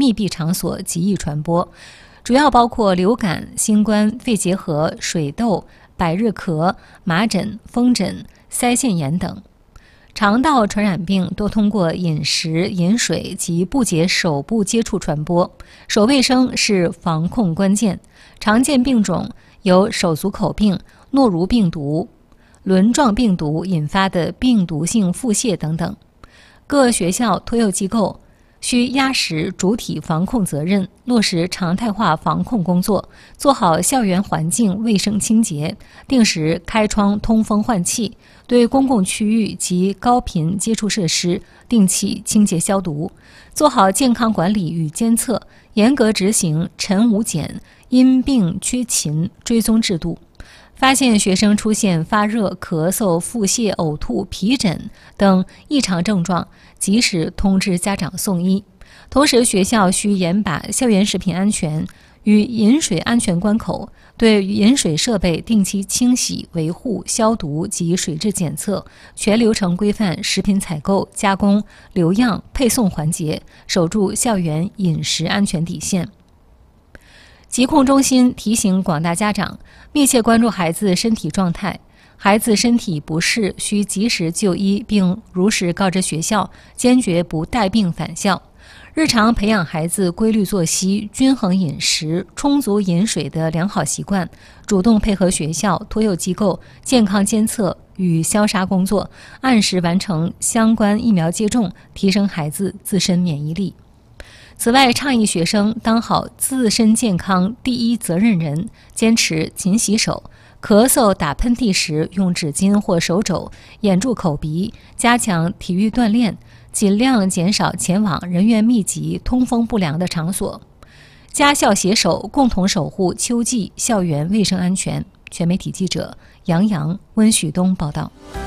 密闭场所极易传播，主要包括流感、新冠、肺结核、水痘、百日咳、麻疹、风疹、腮腺炎等。肠道传染病多通过饮食、饮水及不洁手部接触传播，手卫生是防控关键。常见病种有手足口病、诺如病毒、轮状病毒引发的病毒性腹泻等等。各学校托幼机构需压实主体防控责任，落实常态化防控工作，做好校园环境卫生清洁，定时开窗通风换气，对公共区域及高频接触设施定期清洁消毒，做好健康管理与监测，严格执行晨午检、因病缺勤追踪制度。发现学生出现发热、咳嗽、腹泻、呕吐、皮疹等异常症状，及时通知家长送医。同时，学校需严把校园食品安全与饮水安全关口，对饮水设备定期清洗、维护、消毒及水质检测，全流程规范食品采购、加工、留样、配送环节，守住校园饮食安全底线。疾控中心提醒广大家长，密切关注孩子身体状态，孩子身体不适需及时就医，并如实告知学校，坚决不带病返校。日常培养孩子规律作息、均衡饮食、充足饮水的良好习惯，主动配合学校、托幼机构健康监测与消杀工作，按时完成相关疫苗接种，提升孩子自身免疫力。此外，倡议学生当好自身健康第一责任人，坚持勤洗手，咳嗽、打喷嚏时用纸巾或手肘掩住口鼻，加强体育锻炼，尽量减少前往人员密集、通风不良的场所。家校携手，共同守护秋季校园卫生安全。全媒体记者杨洋、温旭东报道。